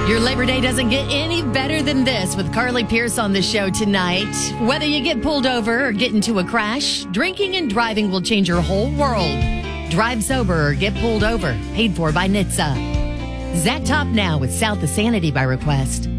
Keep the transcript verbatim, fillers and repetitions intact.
Your Labor Day doesn't get any better than this with Carly Pierce on the show tonight. Whether you get pulled over or get into a crash, drinking and driving will change your whole world. Drive sober or get pulled over. Paid for by N H T S A. Zach Top now with South of Sanity by request.